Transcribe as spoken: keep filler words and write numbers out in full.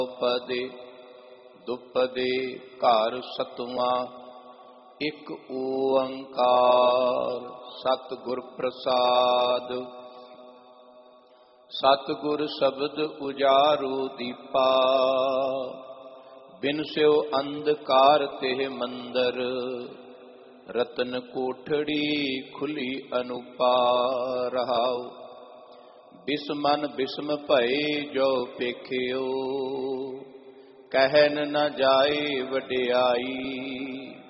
ਪਦੇ ਦੁਪਦੇ ਘਰ ਸਤਵਾਂ ਇੱਕ ਓੰਕਾਰ ਸਤਿਗੁਰ ਪ੍ਰਸਾਦ। ਸਤਿਗੁਰ ਸ਼ਬਦ ਉਜਾਰੂ ਦੀਪਾ ਬਿਨ ਸਿਉ ਅੰਧਕਾਰ ਤੇ ਮੰਦਰ। ਰਤਨ ਕੋਠੜੀ ਖੁੱਲੀ ਅਨੂਪਾ ਰਹਾਉ ਬਿਸਮਨ ਬਿਸਮ ਭਏ ਜੋ ਪੇਖਿਓ ਕਹਿਨ ਨ ਜਾਏ ਵਡਿਆਈ।